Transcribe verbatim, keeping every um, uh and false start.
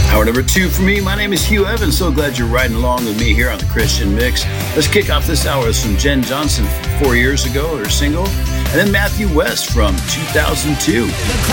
Hour number two for me. My name is Hugh Evans. So glad you're riding along with me here on the Christian Mix. Let's kick off this hour with some Jen Johnson from four years ago, her single, and then Matthew West from two thousand two.